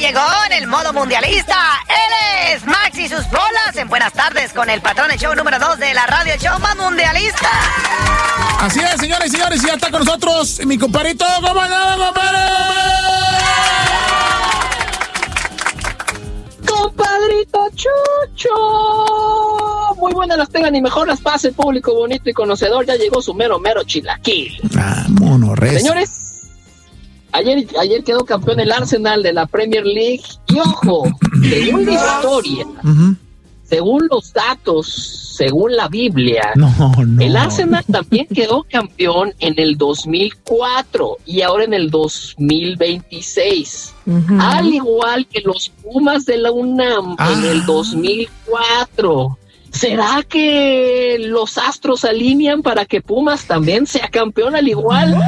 llegó en el modo mundialista. Él es Max y sus bolas en Buenas Tardes con el patrón, el show número 2 de la radio, el show más mundialista. Así es, señores y señores, y ya está con nosotros mi compadrito. ¿Cómo andamos, compadre? Compadrito Chucho. Muy buenas las tengan y mejor las pase, público bonito y conocedor. Ya llegó su mero chilaquil. Monorres. Señores, ayer quedó campeón el Arsenal de la Premier League. Y ojo, según la historia, según los datos, según la Biblia, el Arsenal también quedó campeón en el 2004 y ahora en el 2026. Al igual que los Pumas de la UNAM en el 2004. ¿Será que los astros se alinean para que Pumas también sea campeón al igual?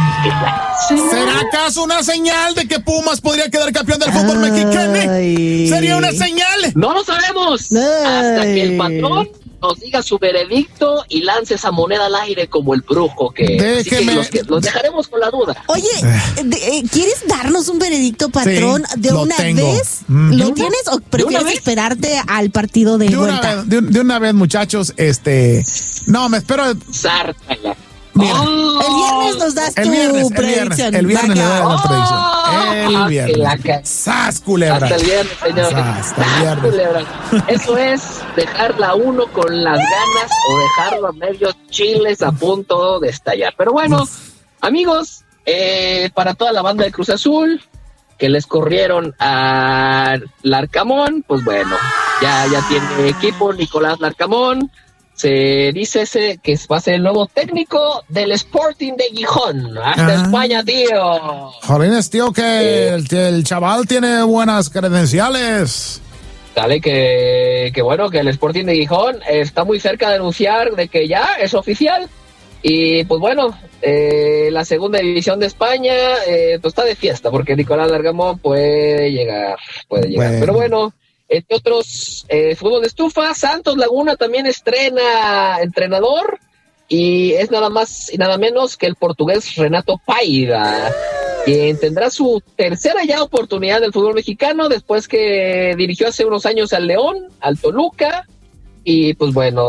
¿Será acaso una señal de que Pumas podría quedar campeón del fútbol mexicano? ¿Sería una señal? No lo sabemos. Hasta que el patrón nos diga su veredicto y lance esa moneda al aire como el brujo que... Así que los dejaremos con la duda. Oye, ¿quieres darnos un veredicto, patrón, de una vez? ¿Lo tienes o prefieres esperarte al partido de vuelta? De una vez, muchachos, no, me espero... Sártala. Mira, el viernes nos das tu predicción. El viernes le doy la predicción. El viernes. ¡Sas, culebra! Hasta el viernes, señor. Hasta el viernes. Eso es dejarla uno con las ganas o dejarlo a medios chiles a punto de estallar. Pero bueno, amigos, para toda la banda de Cruz Azul, que les corrieron a Larcamón, pues bueno, ya tiene equipo Nicolás Larcamón. Se dice que va a ser el nuevo técnico del Sporting de Gijón. Hasta España, tío. Jolines, tío, que el chaval tiene buenas credenciales. Dale, que bueno, que el Sporting de Gijón está muy cerca de anunciar de que ya es oficial. Y pues bueno, la segunda división de España pues está de fiesta, porque Nicolás Larcamón puede llegar. Bueno. Pero bueno, entre otros, fútbol de estufa, Santos Laguna también estrena entrenador y es nada más y nada menos que el portugués Renato Paiva, quien tendrá su tercera ya oportunidad del fútbol mexicano después que dirigió hace unos años al León, al Toluca. Y pues bueno,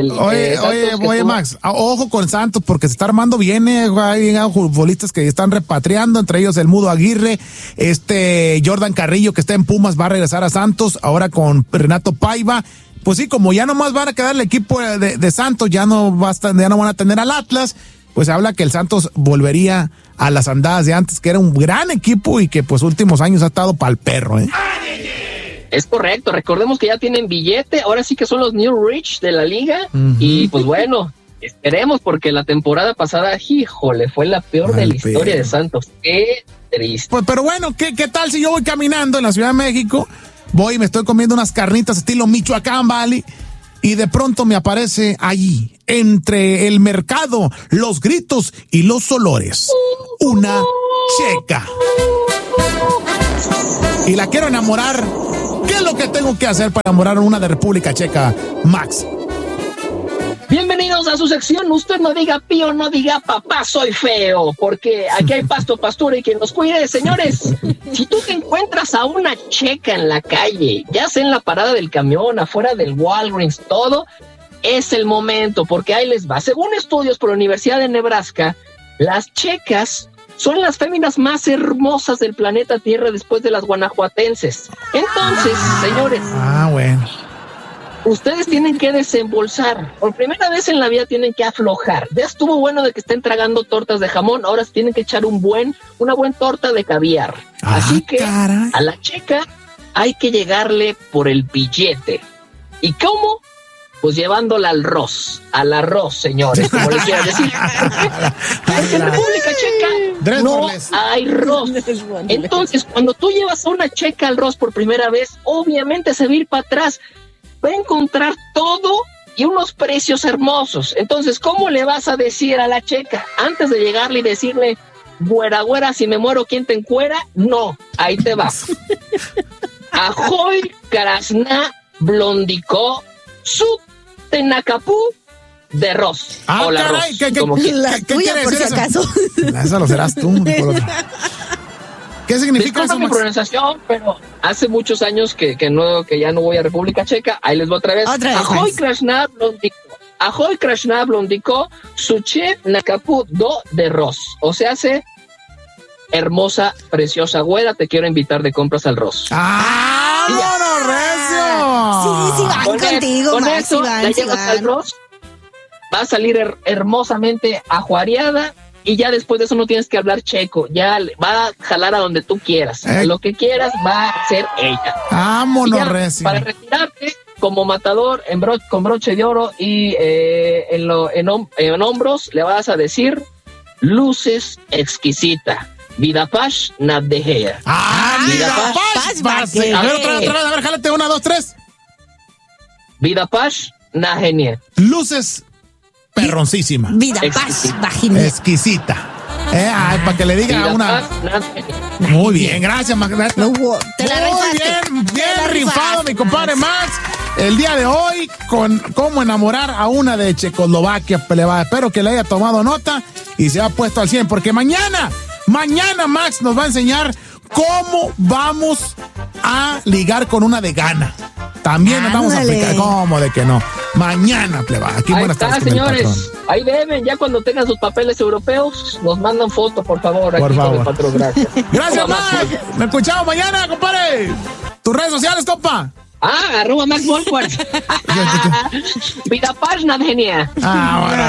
Oye, Max, ojo con Santos porque se está armando bien, hay futbolistas que están repatriando, entre ellos el Mudo Aguirre, Jordan Carrillo que está en Pumas va a regresar a Santos, ahora con Renato Paiva. Pues sí, como ya nomás van a quedar el equipo de Santos, ya no van a tener al Atlas, pues se habla que el Santos volvería a las andadas de antes, que era un gran equipo y que pues últimos años ha estado pa'l perro, Es correcto, recordemos que ya tienen billete, ahora sí que son los New Rich de la liga, y pues bueno, esperemos porque la temporada pasada, híjole, fue la peor de la historia de Santos, qué triste. Pues, pero bueno, ¿qué tal si yo voy caminando en la Ciudad de México, voy y me estoy comiendo unas carnitas estilo Michoacán, Valley, y de pronto me aparece allí, entre el mercado, los gritos y los olores, una checa. Y la quiero enamorar. ¿Qué es lo que tengo que hacer para enamorar a una de República Checa, Max? Bienvenidos a su sección. Usted no diga pío, no diga papá, soy feo, porque aquí hay pasto, pastura y quien nos cuide. Señores, si tú te encuentras a una checa en la calle, ya sea en la parada del camión, afuera del Walgreens, todo, es el momento, porque ahí les va. Según estudios por la Universidad de Nebraska, las checas son las féminas más hermosas del planeta Tierra después de las guanajuatenses. Entonces, señores, bueno, ustedes tienen que desembolsar. Por primera vez en la vida tienen que aflojar. Ya estuvo bueno de que estén tragando tortas de jamón, ahora tienen que echar una buena torta de caviar. Así que a la checa hay que llegarle por el billete. ¿Y cómo? Pues llevándola al arroz, señores, como les quiero decir. Porque en República Checa no hay arroz. Entonces, cuando tú llevas a una checa al arroz por primera vez, obviamente se va a ir para atrás. Va a encontrar todo y unos precios hermosos. Entonces, ¿cómo le vas a decir a la checa? Antes de llegarle y decirle, güera, si me muero, ¿quién te encuera? No, ahí te va. Ajoy, Krasna, Blondicó, Sut, Tenacapú, de arroz. O la arroz. ¿Qué tuya, por si acaso. Eso lo serás tú. ¿Qué significa eso, mi pronunciación, pero hace muchos años que ya no voy a República Checa. Ahí les voy otra vez. Ahoy Krasna Blondiko. Ahoy Krasna Blondiko, Suche Nakapu do de Ross. O sea, hermosa, preciosa güera, te quiero invitar de compras al Ross. ¡Ah, recio! Sí, van contigo, con eso, la llevas al Ross, va a salir hermosamente ajuareada y ya después de eso no tienes que hablar checo, ya va a jalar a donde tú quieras. Lo que quieras va a ser ella. ¡Vámonos, recio! Para retirarte como matador con broche de oro y en hombros le vas a decir luces exquisita. Vidapash Naddeheya. Vidapash. A ver, otra vez, a ver, jálate, 1, 2, 3. Vidapash Naddeheya. Luces perroncísima. Vidapash vagina. Exquisita. Para que le diga una. Muy bien, gracias, Max. Bien rifado, mi compadre Max. El día de hoy, con cómo enamorar a una de Checoslovaquia. Espero que le haya tomado nota y se ha puesto al 100, porque mañana Max nos va a enseñar cómo vamos a ligar con una de Ghana. También nos vamos a aplicar. ¿Cómo de que no? Mañana, pleba. Aquí buenas tardes, señores. Ahí deben, ya cuando tengan sus papeles europeos, nos mandan foto, por favor. Por aquí favor. Con el patrón, gracias. Gracias, Max. Nos escuchamos mañana, compadre. Tus redes sociales, compa. @Max Wolford. Vidapash Naddeheya. Bueno.